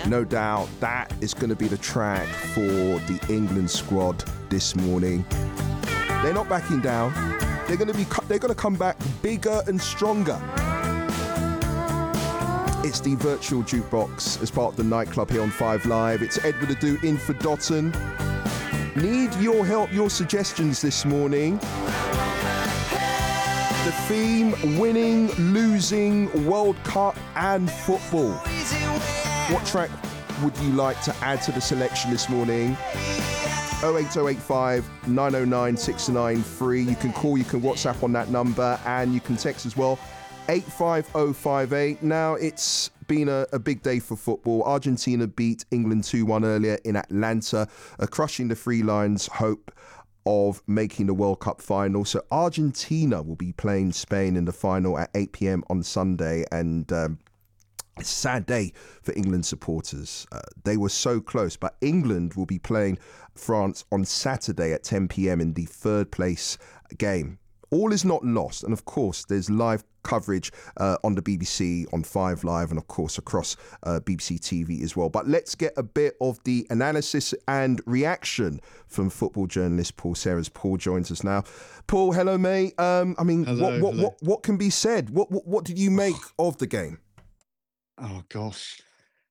No doubt that is going to be the track for the England squad this morning. They're not backing down. They're going to come back bigger and stronger. It's the virtual jukebox as part of the nightclub here on 5 Live. It's Edward Adu in for Dotton. Need your help, your suggestions this morning. The theme: winning, losing, World Cup and football. What track would you like to add to the selection this morning? 08085 909 693. You can call, you can WhatsApp on that number, and you can text as well. 85058. Now, it's been a big day for football. Argentina beat England 2-1 earlier in Atlanta, crushing the Three Lions' hope of making the World Cup final. So Argentina will be playing Spain in the final at 8 p.m. on Sunday, and it's a sad day for England supporters. They were so close, but England will be playing France on Saturday at 10 p.m. in the third place game. All is not lost, and of course there's live coverage on the BBC, on 5 Live, and of course across BBC TV as well. But let's get a bit of the analysis and reaction from football journalist Paul Serres. Paul joins us now. Paul, hello mate. Hello. What can be said? What did you make of the game? Oh gosh,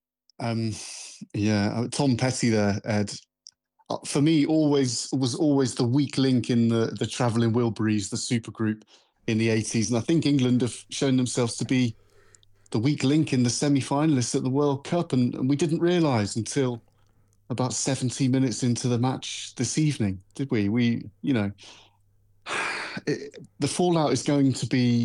Tom Petty there, Ed. For me, was always the weak link in the Travelling Wilburys, the supergroup in the 80s. And I think England have shown themselves to be the weak link in the semi-finalists at the World Cup. And we didn't realise until about 70 minutes into the match this evening, did we? The fallout is going to be